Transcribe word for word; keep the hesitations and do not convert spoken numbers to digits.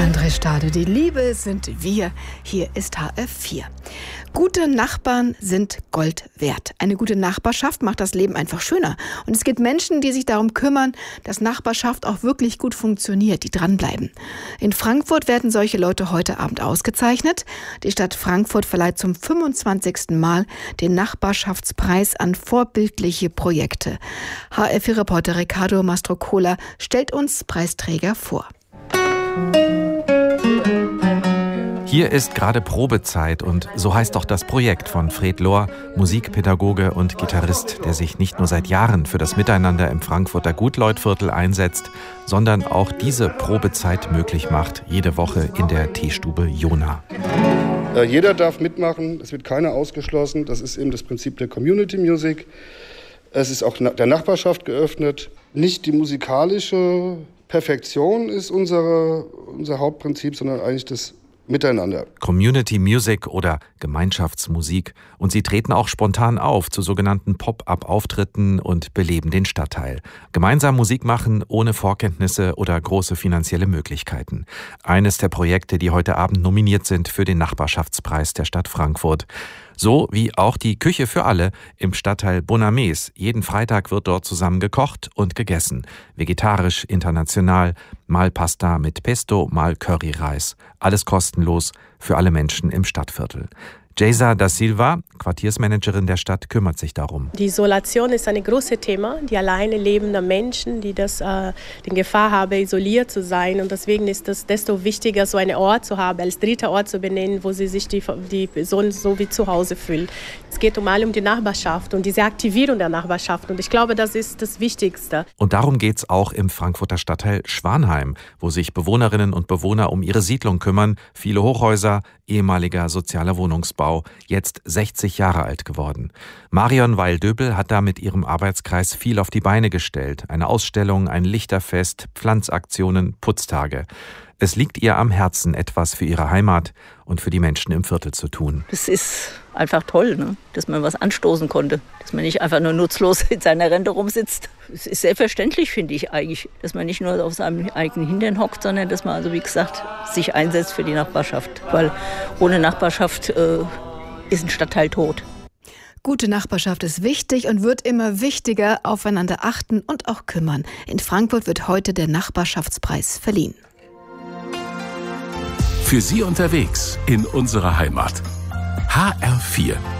André Stade, die Liebe sind wir. Hier ist H F vier. Gute Nachbarn sind Gold wert. Eine gute Nachbarschaft macht das Leben einfach schöner. Und es gibt Menschen, die sich darum kümmern, dass Nachbarschaft auch wirklich gut funktioniert, die dranbleiben. In Frankfurt werden solche Leute heute Abend ausgezeichnet. Die Stadt Frankfurt verleiht zum fünfundzwanzigsten Mal den Nachbarschaftspreis an vorbildliche Projekte. H F vier-Reporter Riccardo Mastrocola stellt uns Preisträger vor. Hier ist gerade Probezeit und so heißt auch das Projekt von Fred Lohr, Musikpädagoge und Gitarrist, der sich nicht nur seit Jahren für das Miteinander im Frankfurter Gutleutviertel einsetzt, sondern auch diese Probezeit möglich macht, jede Woche in der Teestube Jona. Jeder darf mitmachen, es wird keiner ausgeschlossen, das ist eben das Prinzip der Community Music. Es ist auch der Nachbarschaft geöffnet. Nicht die musikalische Perfektion ist unsere, unser Hauptprinzip, sondern eigentlich das Miteinander. Community Music oder Gemeinschaftsmusik. Und sie treten auch spontan auf zu sogenannten Pop-up-Auftritten und beleben den Stadtteil. Gemeinsam Musik machen ohne Vorkenntnisse oder große finanzielle Möglichkeiten. Eines der Projekte, die heute Abend nominiert sind für den Nachbarschaftspreis der Stadt Frankfurt. So wie auch die Küche für alle im Stadtteil Bonames. Jeden Freitag wird dort zusammen gekocht und gegessen. Vegetarisch, international, mal Pasta mit Pesto, mal Curryreis. Alles kostenlos für alle Menschen im Stadtviertel. Geisa da Silva, Quartiersmanagerin der Stadt, kümmert sich darum. Die Isolation ist ein großes Thema. Die alleine lebenden Menschen, die das, äh, die Gefahr haben, isoliert zu sein. Und deswegen ist es desto wichtiger, so einen Ort zu haben, als dritter Ort zu benennen, wo sie sich die, die Person so wie zu Hause fühlt. Es geht um alle um die Nachbarschaft und diese Aktivierung der Nachbarschaft. Und ich glaube, das ist das Wichtigste. Und darum geht es auch im Frankfurter Stadtteil Schwanheim, wo sich Bewohnerinnen und Bewohner um ihre Siedlung kümmern. Viele Hochhäuser, ehemaliger sozialer Wohnungsbau, jetzt sechzig Jahre alt geworden. Marion Weil-Döbel hat da mit ihrem Arbeitskreis viel auf die Beine gestellt. Eine Ausstellung, ein Lichterfest, Pflanzaktionen, Putztage. Es liegt ihr am Herzen, etwas für ihre Heimat und für die Menschen im Viertel zu tun. Das ist einfach toll, ne? Dass man was anstoßen konnte. Dass man nicht einfach nur nutzlos in seiner Rente rumsitzt. Es ist selbstverständlich, finde ich eigentlich, dass man nicht nur auf seinem eigenen Hintern hockt, sondern dass man, also wie gesagt, sich einsetzt für die Nachbarschaft. Weil ohne Nachbarschaft äh, ist ein Stadtteil tot. Gute Nachbarschaft ist wichtig und wird immer wichtiger. Aufeinander achten und auch kümmern. In Frankfurt wird heute der Nachbarschaftspreis verliehen. Für Sie unterwegs in unserer Heimat. H R vier.